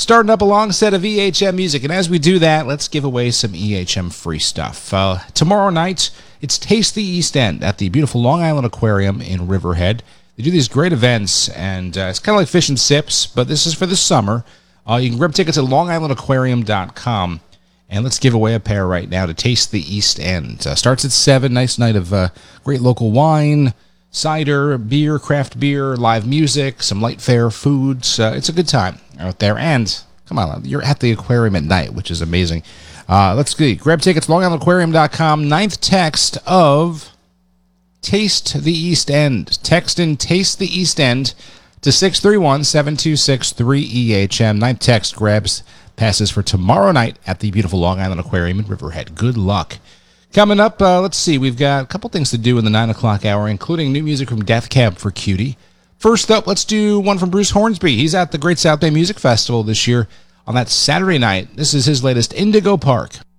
starting up a long set of EHM music. And as we do that, let's give away some EHM free stuff. Tomorrow night, it's Taste the East End at the beautiful Long Island Aquarium in Riverhead. They do these great events, and it's kind of like Fish and Sips, but this is for the summer. You can grab tickets at longislandaquarium.com. And let's give away a pair right now to Taste the East End. Starts at 7. Nice night of great local wine, cider, beer, craft beer, live music, some light fare foods. It's a good time out there. And, come on, you're at the aquarium at night, which is amazing. Let's see. Grab tickets, longislandaquarium.com. 9th text of Taste the East End. Text in Taste the East End to 631-726-3EHM. 9th text grabs passes for tomorrow night at the beautiful Long Island Aquarium in Riverhead. Good luck. Coming up, let's see. We've got a couple things to do in the 9 o'clock hour, including new music from Death Cab for Cutie. First up, let's do one from Bruce Hornsby. He's at the Great South Bay Music Festival this year on that Saturday night. This is his latest, Indigo Park.